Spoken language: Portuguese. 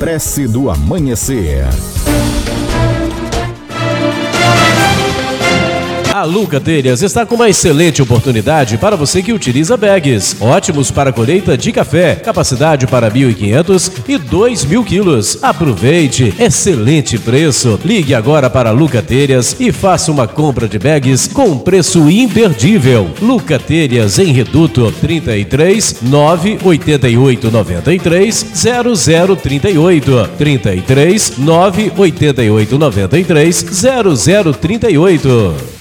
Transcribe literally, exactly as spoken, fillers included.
Prece do Amanhecer. A Luca Telhas está com uma excelente oportunidade para você que utiliza bags. Ótimos para colheita de café, capacidade para mil e quinhentos e dois mil quilos. Aproveite, excelente preço. Ligue agora para a Luca Telhas e faça uma compra de bags com um preço imperdível. Luca Telhas em Reduto, trinta e três, nove oito oito nove três, zero zero trinta e oito. trinta e três, nove oito oito nove três, zero zero trinta e oito.